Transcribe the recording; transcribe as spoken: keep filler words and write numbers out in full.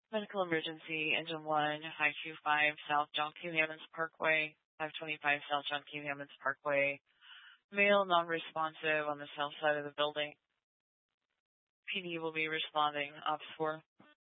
Medical emergency, engine one, five two five South John Q. Hammonds Parkway, five twenty-five South John Q. Hammonds Parkway. Male non-responsive on the south side of the building. P D will be responding. Ops four.